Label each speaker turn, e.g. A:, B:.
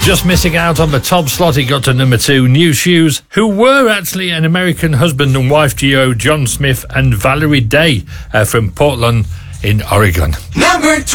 A: Just missing out on the top slot, he got to number 2, New Shoes, who were actually an American husband and wife duo, John Smith and Valerie Day, from Portland in Oregon.
B: Number 20.